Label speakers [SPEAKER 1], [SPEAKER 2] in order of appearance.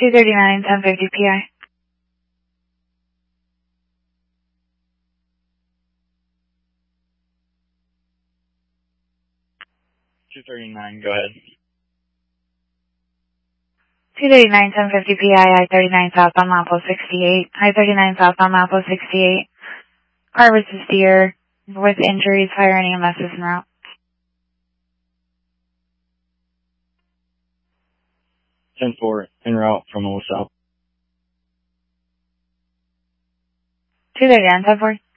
[SPEAKER 1] 239, 1050 PI.
[SPEAKER 2] 239, go ahead.
[SPEAKER 1] 239, 1050 PI, I-39 southbound Mapo 68. I-39 southbound Mapo 68. Car versus Deer with injuries, fire and EMS is en route.
[SPEAKER 2] 10-4, en route from Old South.
[SPEAKER 1] 239, 10-4.